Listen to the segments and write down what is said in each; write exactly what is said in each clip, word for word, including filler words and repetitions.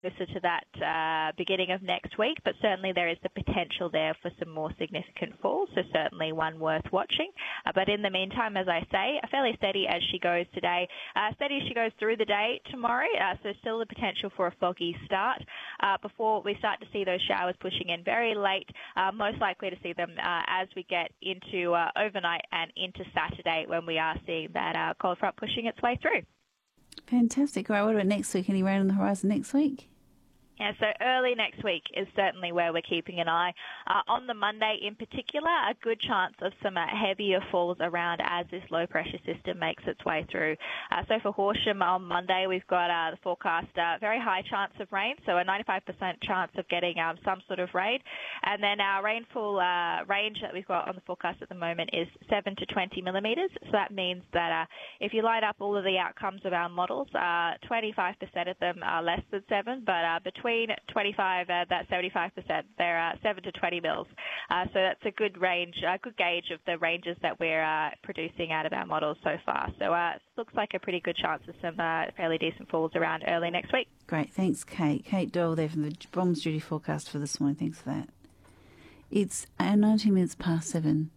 closer to that uh, beginning of next week, but certainly there is the potential there for some more significant falls, so certainly one worth watching. Uh, but in the meantime, as I say, fairly steady as she goes today. Uh, steady as she goes through the day tomorrow, uh, so still the potential for a foggy start uh, before we start to see those showers pushing in very late, uh, most likely to see them uh, as we get into uh, overnight and into Saturday when we are seeing that uh, cold front pushing its way through. Fantastic. Right, what about next week? Any rain on the horizon next week? Yeah, so early next week is certainly where we're keeping an eye. Uh, on the Monday in particular, a good chance of some uh, heavier falls around as this low-pressure system makes its way through. Uh, so for Horsham on Monday, we've got uh, the forecast uh, very high chance of rain, so a ninety-five percent chance of getting um, some sort of rain. And then our rainfall uh, range that we've got on the forecast at the moment is seven to twenty millimetres. So that means that uh, if you line up all of the outcomes of our models, uh, twenty-five percent of them are less than seven, but uh, between twenty-five and that seventy-five percent, there are seven to twenty mils. Uh, so that's a good range, a good gauge of the ranges that we're uh, producing out of our models so far. So uh, it looks like a pretty good chance of some uh, fairly decent falls around early next week. Great, thanks, Kate. Kate Doyle there from the Bombs Duty forecast for this morning. Thanks for that. It's nineteen minutes past seven.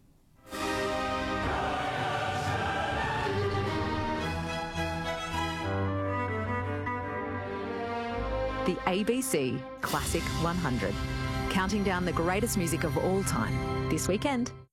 The A B C Classic one hundred, counting down the greatest music of all time this weekend.